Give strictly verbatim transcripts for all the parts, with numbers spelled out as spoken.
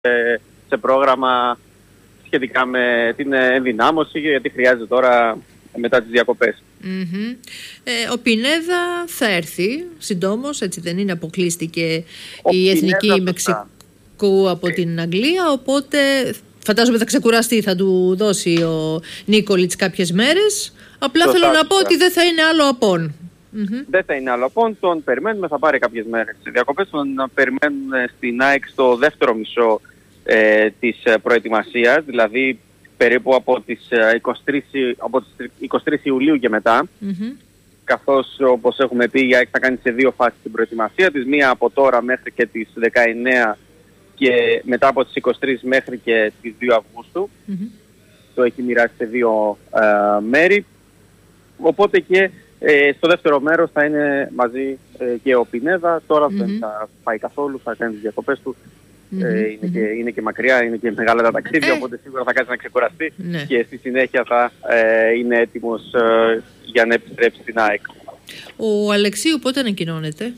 σε πρόγραμμα σχετικά με την ενδυνάμωση, γιατί χρειάζεται τώρα μετά τις διακοπές. Mm-hmm. Ε, ο Πινέδα θα έρθει συντόμως, έτσι δεν είναι? Αποκλείστηκε ο η Εθνική Μεξικού από ε. την Αγγλία, οπότε φαντάζομαι θα ξεκουραστεί, θα του δώσει ο Νίκολιτς κάποιες μέρες. Απλά Σωστά, θέλω να πω ότι δεν θα είναι άλλο απόν. Mm-hmm. Δεν θα είναι άλλο απόν, τον περιμένουμε, θα πάρει κάποιες μέρες στις διακοπές, τον περιμένουμε στην ΑΕΚ στο δεύτερο μισό ε, της προετοιμασίας, δηλαδή περίπου από τις είκοσι τρεις, από τις είκοσι τρεις Ιουλίου και μετά, mm-hmm. καθώς όπως έχουμε πει η ΑΕΚ θα κάνει σε δύο φάσεις την προετοιμασία της, μία από τώρα μέχρι και τις δεκαεννέα και μετά από τις είκοσι τρεις μέχρι και τις δύο Αυγούστου. Mm-hmm. Το έχει μοιράσει σε δύο ε, μέρη, οπότε και ε, στο δεύτερο μέρος θα είναι μαζί ε, και ο Πινέδα. Τώρα mm-hmm. δεν θα πάει καθόλου, θα κάνει τις διακοπές του. Mm-hmm. Ε, είναι, mm-hmm. και, είναι και μακριά, είναι και μεγάλα τα ταξίδια, ε. οπότε σίγουρα θα κάτσει να ξεκουραστεί ναι. και στη συνέχεια θα ε, είναι έτοιμος ε, για να επιστρέψει στην ΑΕΚ. Ο Αλεξίου πότε ανακοινώνεται?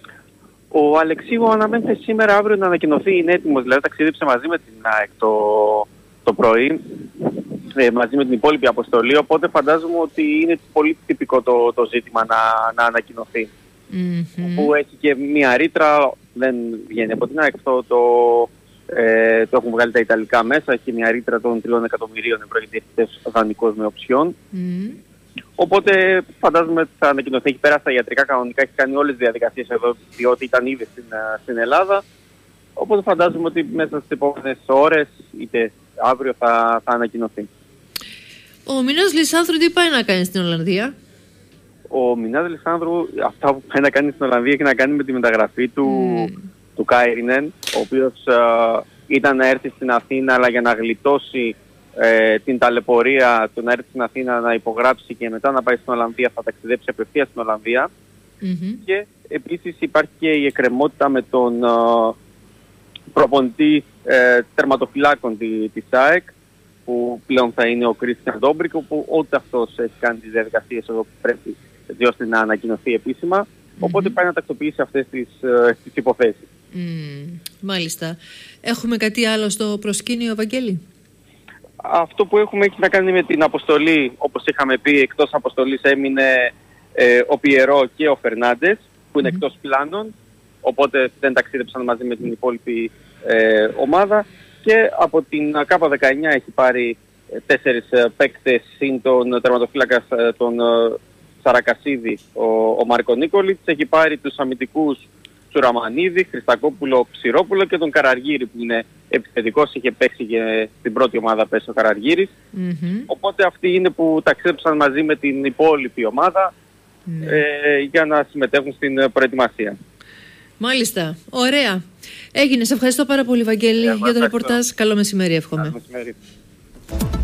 Ο Αλεξίου αναμένεται σήμερα αύριο να ανακοινωθεί, είναι έτοιμος, δηλαδή ταξίδεψε μαζί με την ΑΕΚ το, το πρωί, ε, μαζί με την υπόλοιπη αποστολή, οπότε φαντάζομαι ότι είναι πολύ τυπικό το, το ζήτημα να, να ανακοινωθεί. Mm-hmm. Που έχει και μία ρήτρα, δεν βγαίνει από την ΑΕΚ, αυτό το, ε, το έχουν βγάλει τα Ιταλικά μέσα, έχει μία ρήτρα των τριών εκατομμυρίων ευρώ γιατί έχετε δανεικός με οψιόν. Mm. Οπότε φαντάζομαι ότι θα ανακοινωθεί, έχει πέρασει τα ιατρικά κανονικά, έχει κάνει όλες τις διαδικασίες εδώ, διότι ήταν ήδη στην, στην Ελλάδα. Οπότε φαντάζομαι ότι μέσα στις επόμενες ώρες, είτε αύριο, θα, θα ανακοινωθεί. Ο Μινάς Λισάνδρου τι πάει να κάνει στην Ολλανδία? Ο Μινάς Λισάνδρου, αυτά που πάει να κάνει στην Ολλανδία έχει να κάνει με τη μεταγραφή του, mm. του Κάιρινεν, ο οποίος uh, ήταν να έρθει στην Αθήνα, αλλά για να γλιτώσει ε, την ταλαιπωρία του να έρθει στην Αθήνα να υπογράψει και μετά να πάει στην Ολλανδία, θα ταξιδέψει απευθείας στην Ολλανδία. Mm-hmm. Και επίσης υπάρχει και η εκκρεμότητα με τον uh, προπονητή ε, τερματοφυλάκων τη, της ΑΕΚ, που πλέον θα είναι ο Κρίστιαν Ντόμπρικ, όπου ούτε αυτός έχει κάνει τις διαδικασίες εδώ που πρέπει, έτσι ώστε να ανακοινωθεί επίσημα. Mm-hmm. Οπότε πάει να τακτοποιήσει αυτές τις, τις υποθέσεις. Mm, μάλιστα. Έχουμε κάτι άλλο στο προσκήνιο, Βαγγέλη? Αυτό που έχουμε έχει να κάνει με την αποστολή. Όπως είχαμε πει, εκτός αποστολής έμεινε ε, ο Πιερό και ο Φερνάντες, που είναι mm-hmm. εκτός πλάνων. Οπότε δεν ταξίδεψαν μαζί με την υπόλοιπη ε, ομάδα. Και από την ΚΑΠΑ δεκαεννιά έχει πάρει ε, τέσσερις ε, παίκτες, συν τον τερματοφύλακα ε, τον ε, Σαρακασίδη, ο, ο Μάρκο Νίκολιτς. Έχει πάρει τους αμυντικούς Τσουραμανίδη, Χριστακόπουλο, Ψηρόπουλο και τον Καραργύρη που είναι επιθετικός, είχε παίξει και στην πρώτη ομάδα πέσει ο Καραργύρης. Mm-hmm. Οπότε αυτοί είναι που ταξίδεψαν μαζί με την υπόλοιπη ομάδα mm-hmm. ε, για να συμμετέχουν στην προετοιμασία. Μάλιστα. Ωραία. Έγινε. Σε ευχαριστώ πάρα πολύ, Βαγγέλη, για το ρεπορτάζ. Καλό μεσημέρι, εύχομαι. Καλό μεσημέρι.